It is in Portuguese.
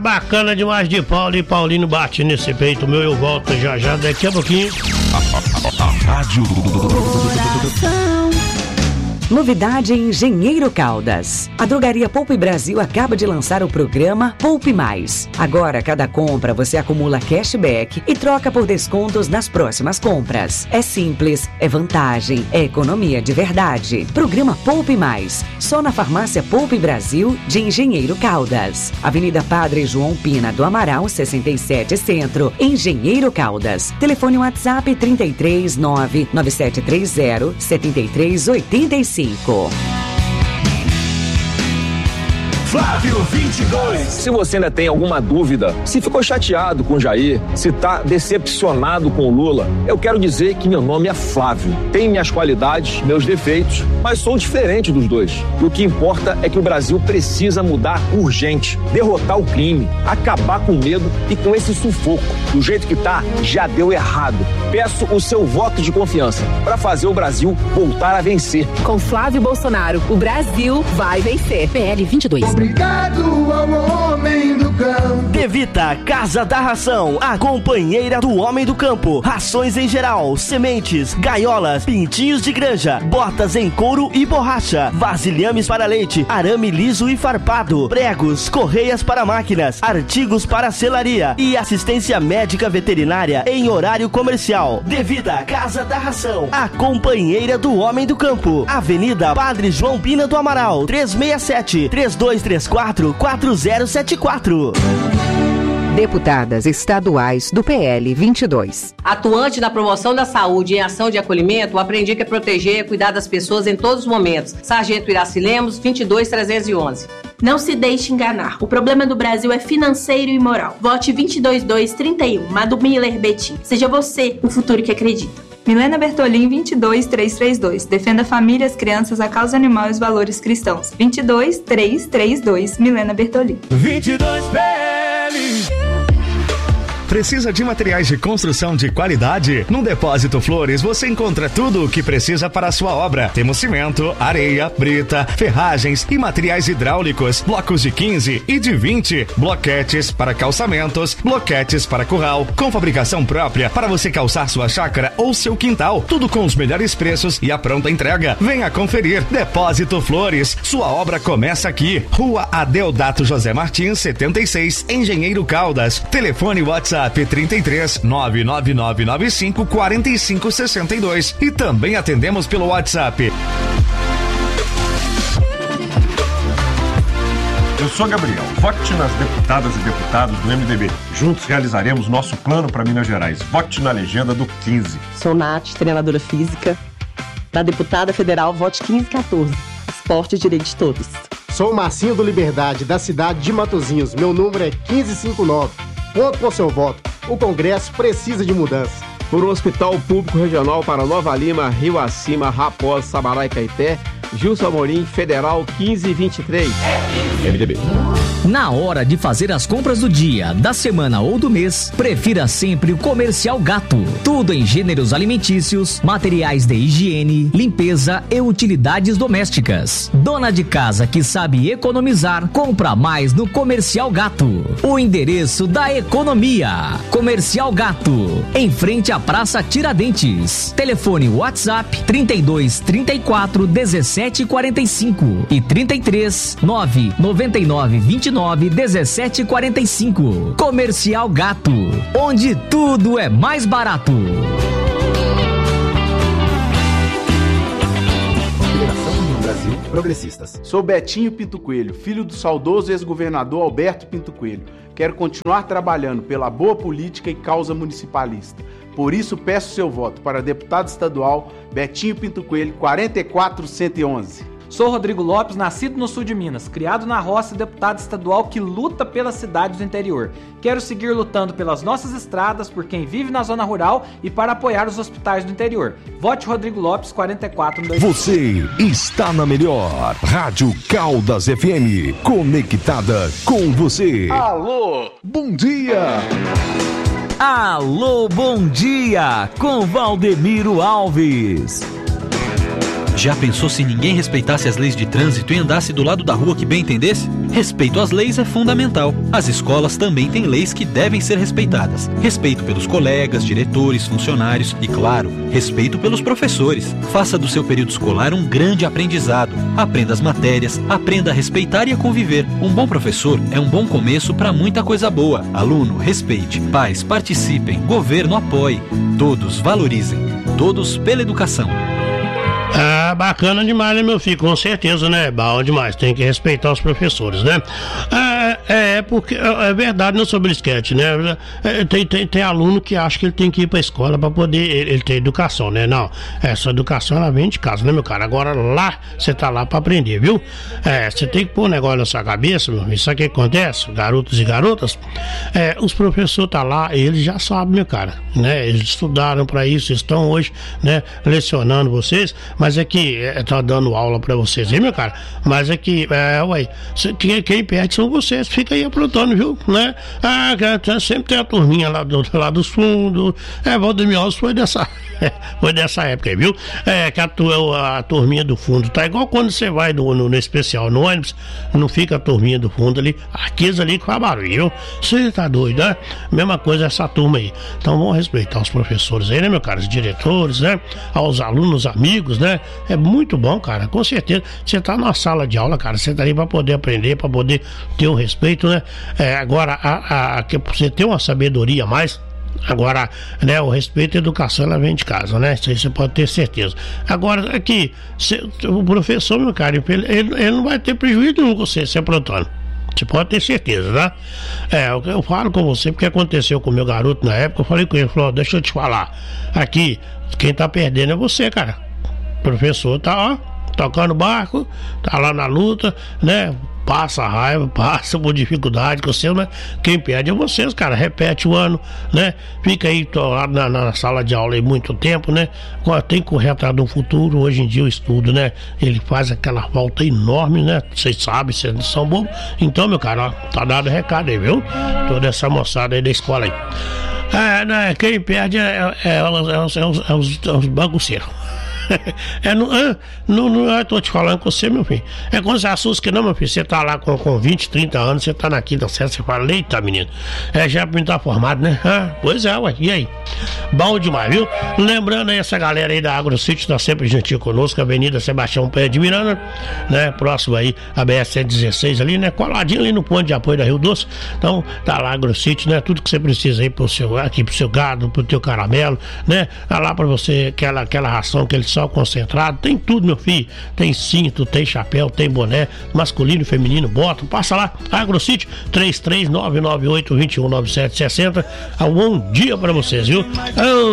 bacana demais de Paulo, e Paulinho bate nesse peito meu, eu volto já daqui a pouquinho. Rádio Novidade em Engenheiro Caldas. A Drogaria Poupe Brasil acaba de lançar o programa Poupe Mais. Agora, cada compra você acumula cashback e troca por descontos nas próximas compras. É simples, é vantagem, é economia de verdade. Programa Poupe Mais. Só na Farmácia Poupe Brasil de Engenheiro Caldas. Avenida Padre João Pina do Amaral, 67 Centro, Engenheiro Caldas. Telefone WhatsApp 33997307385. Flávio 22. Se você ainda tem alguma dúvida, se ficou chateado com o Jair, se tá decepcionado com o Lula, eu quero dizer que meu nome é Flávio. Tenho minhas qualidades, meus defeitos, mas sou diferente dos dois. E o que importa é que o Brasil precisa mudar urgente, derrotar o crime, acabar com o medo e com esse sufoco. Do jeito que tá, já deu errado. Peço o seu voto de confiança para fazer o Brasil voltar a vencer. Com Flávio Bolsonaro, o Brasil vai vencer. PL 22. Obrigado ao homem do campo. Devita, Casa da Ração, a companheira do homem do campo. Rações em geral, sementes, gaiolas, pintinhos de granja, botas em couro e borracha, vasilhames para leite, arame liso e farpado, pregos, correias para máquinas, artigos para selaria e assistência médica veterinária em horário comercial. Devita, Casa da Ração, a companheira do homem do campo. Avenida Padre João Pina do Amaral, 367-3234-4074. Deputadas estaduais do PL 22. Atuante na promoção da saúde e em ação de acolhimento, aprendi que é proteger e cuidar das pessoas em todos os momentos. Sargento Iraci Lemos, 22311. Não se deixe enganar. O problema do Brasil é financeiro e moral. Vote 22231, Madu Miller Betim. Seja você o futuro que acredita. Milena Bertolin, 22332. Defenda famílias, crianças, a causa animal e os valores cristãos. 22332. Milena Bertolin. 22 PL. Precisa de materiais de construção de qualidade? No Depósito Flores você encontra tudo o que precisa para a sua obra. Temos cimento, areia, brita, ferragens e materiais hidráulicos, blocos de 15 e de 20, bloquetes para calçamentos, bloquetes para curral, com fabricação própria para você calçar sua chácara ou seu quintal. Tudo com os melhores preços e a pronta entrega. Venha conferir. Depósito Flores, sua obra começa aqui. Rua Adeodato José Martins, 76, Engenheiro Caldas. Telefone WhatsApp 33 99995 4562 e também atendemos pelo WhatsApp. Eu sou Gabriel. Vote nas deputadas e deputados do MDB. Juntos realizaremos nosso plano para Minas Gerais. Vote na legenda do 15. Sou Nath, treinadora física. Da deputada federal, vote 1514. Esporte e direito de todos. Sou o Marcinho do Liberdade, da cidade de Matozinhos. Meu número é 1559. Conto com seu voto. O Congresso precisa de mudança. Por um hospital público regional para Nova Lima, Rio Acima, Raposa, Sabará e Caeté, Gilson Amorim, Federal 1523. MDB. Na hora de fazer as compras do dia, da semana ou do mês, prefira sempre o Comercial Gato. Tudo em gêneros alimentícios, materiais de higiene, limpeza e utilidades domésticas. Dona de casa que sabe economizar, compra mais no Comercial Gato. O endereço da economia. Comercial Gato, em frente à Praça Tiradentes. Telefone WhatsApp 32 34 17 45 e 33 999 29 17 45. Comercial Gato, onde tudo é mais barato. Federação do Brasil Progressistas. Sou Betinho Pinto Coelho, filho do saudoso ex-governador Alberto Pinto Coelho. Quero continuar trabalhando pela boa política e causa municipalista. Por isso peço seu voto para deputado estadual Betinho Pinto Coelho, 44111. Sou Rodrigo Lopes, nascido no sul de Minas, criado na roça e deputado estadual que luta pelas cidades do interior. Quero seguir lutando pelas nossas estradas, por quem vive na zona rural e para apoiar os hospitais do interior. Vote Rodrigo Lopes, 4412. Você está na melhor Rádio Caldas FM, conectada com você. Alô, bom dia. Alô, bom dia, com Valdemiro Alves. Já pensou se ninguém respeitasse as leis de trânsito e andasse do lado da rua que bem entendesse? Respeito às leis é fundamental. As escolas também têm leis que devem ser respeitadas. Respeito pelos colegas, diretores, funcionários e, claro, respeito pelos professores. Faça do seu período escolar um grande aprendizado. Aprenda as matérias, aprenda a respeitar e a conviver. Um bom professor é um bom começo para muita coisa boa. Aluno, respeite. Pais, participem. Governo, apoie. Todos valorizem. Todos pela educação. Ah, bacana demais, né, meu filho? Com certeza, né? Bom demais. Tem que respeitar os professores, né? Porque é verdade, não sobre esquete, né? Tem aluno que acha que ele tem que ir pra escola pra poder ele ter educação, né? Não, essa educação ela vem de casa, né, meu cara? Agora lá, você tá lá pra aprender, viu? Você tem que pôr um negócio na sua cabeça, meu filho. Sabe o que acontece? Garotos e garotas, os professores tá lá, eles já sabem, meu cara, né? Eles estudaram pra isso, estão hoje, né, lecionando vocês, mas é que tá dando aula pra vocês, hein, meu cara? Mas é que, quem perde são vocês, fica aí aprontando, viu, né? Sempre tem a turminha lá dos fundos, Valdemir Alves foi dessa época aí, viu? Que a turminha do fundo tá igual quando você vai no especial, no ônibus, não fica a turminha do fundo ali, aqueles ali que faz barulho, viu? Você tá doido, né? Mesma coisa essa turma aí. Então vamos respeitar os professores aí, né, meu cara? Os diretores, né? Aos alunos, amigos, né? É muito bom, cara, com certeza. Você tá numa sala de aula, cara, você tá ali pra poder aprender, pra poder ter o respeito, né? Agora, que você ter uma sabedoria a mais. Agora, né, o respeito e a educação, ela vem de casa, né? Isso aí você pode ter certeza. Agora, aqui, o professor, meu cara, ele não vai ter prejuízo nenhum com você aprontando. Você pode ter certeza, tá? Eu falo com você porque aconteceu com o meu garoto na época. Eu falei com ele, falou, deixa eu te falar. Aqui, quem tá perdendo é você, cara. O professor tá, ó, tocando barco, tá lá na luta, né? Passa raiva, passa por dificuldade com você, mas quem perde é vocês, cara. Repete o ano, né? Fica aí lá na sala de aula aí muito tempo, né? Agora tem que correr atrás do futuro. Hoje em dia o estudo, né? Ele faz aquela falta enorme, né? Vocês sabem, vocês são bobos. Então, meu cara, ó, tá dado o recado aí, viu? Toda essa moçada aí da escola aí. Né? Quem perde é os bagunceiros. Eu tô te falando com você, meu filho. É quando você assusta que não, meu filho. Você tá lá com 20, 30 anos, você tá na quinta série, você fala, eita, menino. Já pra mim tá formado, né? Pois é, ué. E aí? Bom demais, viu? Lembrando aí essa galera aí da AgroCity, tá sempre gentil conosco, Avenida Sebastião Pé de Miranda, né? Próximo aí, a BR-116 ali, né? Coladinho ali no ponto de apoio da Rio Doce. Então, tá lá a AgroCity, né? Tudo que você precisa aí pro seu gado, pro teu caramelo, né? Tá lá pra você, aquela ração, aquele sal concentrado, tem tudo, meu filho. Tem cinto, tem chapéu, tem boné, masculino e feminino, bota, passa lá, AgroCity, 33998219760. Um bom dia pra vocês, viu?